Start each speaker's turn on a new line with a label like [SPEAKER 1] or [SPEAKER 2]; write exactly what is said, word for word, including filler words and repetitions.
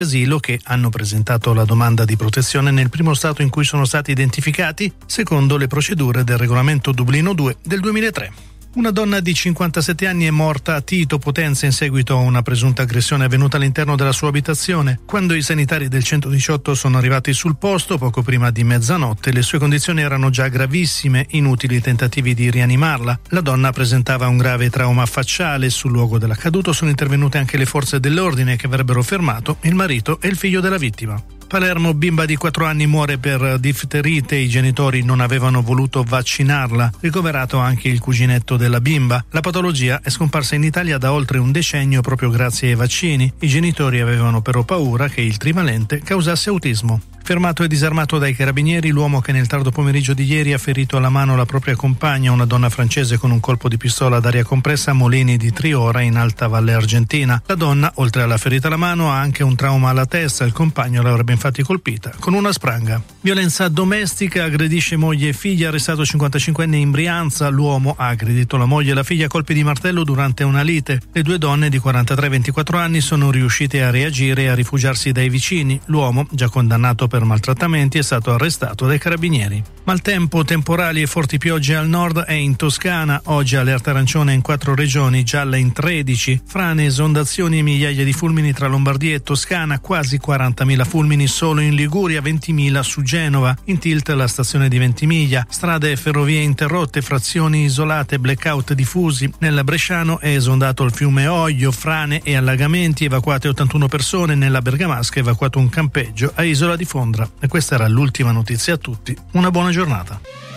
[SPEAKER 1] asilo che hanno presentato la domanda di protezione nel primo stato in cui sono stati identificati, secondo le procedure del regolamento Dublino due del duemilatré. Una donna di cinquantasette anni è morta a Tito, Potenza, in seguito a una presunta aggressione avvenuta all'interno della sua abitazione. Quando i sanitari del centodiciotto sono arrivati sul posto, poco prima di mezzanotte, le sue condizioni erano già gravissime, inutili tentativi di rianimarla. La donna presentava un grave trauma facciale. Sul luogo dell'accaduto sono intervenute anche le forze dell'ordine che avrebbero fermato il marito e il figlio della vittima. Palermo, bimba di quattro anni muore per difterite, i genitori non avevano voluto vaccinarla, ricoverato anche il cuginetto della bimba. La patologia è scomparsa in Italia da oltre un decennio proprio grazie ai vaccini. I genitori avevano però paura che il trivalente causasse autismo. Fermato e disarmato dai carabinieri l'uomo che nel tardo pomeriggio di ieri ha ferito alla mano la propria compagna, una donna francese, con un colpo di pistola ad aria compressa a Molini di Triora in Alta Valle Argentina. La donna, oltre alla ferita alla mano, ha anche un trauma alla testa. Il compagno l'avrebbe infatti colpita con una spranga. Violenza domestica, aggredisce moglie e figlia, arrestato cinquantacinquenne in Brianza. L'uomo ha aggredito la moglie e la figlia a colpi di martello durante una lite. Le due donne di quarantatré e ventiquattro anni sono riuscite a reagire e a rifugiarsi dai vicini. L'uomo, già condannato per maltrattamenti, è stato arrestato dai carabinieri. Maltempo, temporali e forti piogge al nord e in Toscana. Oggi allerta arancione in quattro regioni, gialla in tredici. Frane, esondazioni e migliaia di fulmini tra Lombardia e Toscana, quasi quarantamila fulmini solo in Liguria, ventimila su Genova. In tilt la stazione di Ventimiglia. Strade e ferrovie interrotte, frazioni isolate, blackout diffusi. Nel Bresciano è esondato il fiume Oglio, frane e allagamenti, evacuate ottantuno persone. Nella Bergamasca è evacuato un campeggio a Isola di Fondra. E questa era l'ultima notizia a tutti. Una buona giornata.